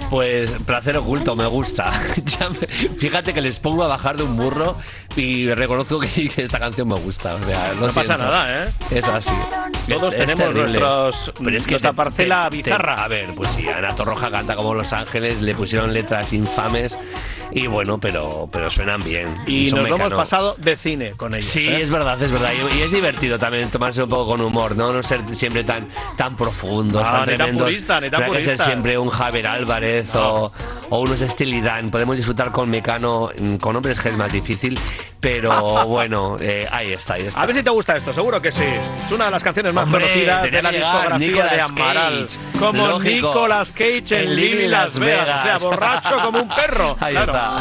Pues placer oculto, me gusta. Fíjate que les pongo a bajar de un burro y reconozco que esta canción me gusta. O sea, no pasa nada, ¿eh? Es así. Todos tenemos nuestra parcela bizarra. A ver, pues sí, Ana Torroja canta como Los Ángeles, le pusieron letras infames y bueno, pero suenan bien. Y nos lo hemos pasado de cine con ellos. Sí, es verdad. Y es divertido también tomarse un poco con humor, no ser siempre tan profundos, tan tremendos. No hay que ser siempre un Javier Álvarez o unos Steely Dan. Podemos disfrutar con Mecano, con hombres G es más difícil, pero bueno, ahí está. A ver si te gusta esto, seguro que sí. Es una de las canciones más conocidas de la discografía de Amaral. Como Nicolas Cage en Living Las Vegas. O sea, borracho como un perro. Ahí está.